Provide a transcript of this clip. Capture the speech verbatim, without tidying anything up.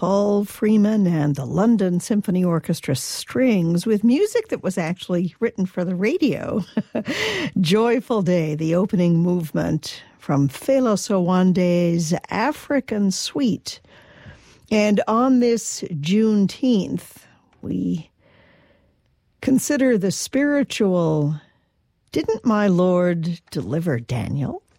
Paul Freeman and the London Symphony Orchestra Strings with music that was actually written for the radio. Joyful Day, the opening movement from Fela Sowande's African Suite. And on this Juneteenth, we consider the spiritual, didn't my Lord deliver Daniel?